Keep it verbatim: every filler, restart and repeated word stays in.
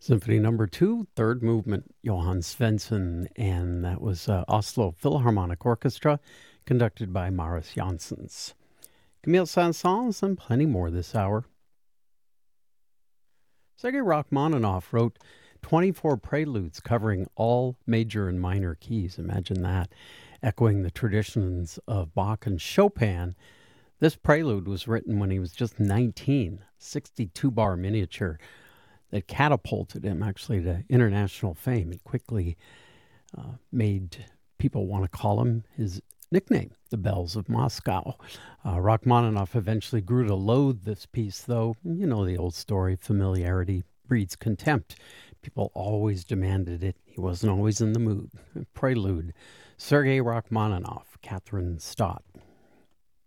Symphony Number Two, third movement, Johann Svensson, and that was uh, Oslo Philharmonic Orchestra, conducted by Maris Janssens. Camille Saint-Saëns and plenty more this hour. Sergei Rachmaninoff wrote twenty-four preludes covering all major and minor keys. Imagine that, echoing the traditions of Bach and Chopin. This prelude was written when he was just nineteen, sixty-two bar miniature that catapulted him actually to international fame. It quickly uh, made people want to call him his nickname, the Bells of Moscow. Uh, Rachmaninoff eventually grew to loathe this piece, though. You know the old story, familiarity breeds contempt. People always demanded it. He wasn't always in the mood. Prelude, Sergei Rachmaninoff, Catherine Stott.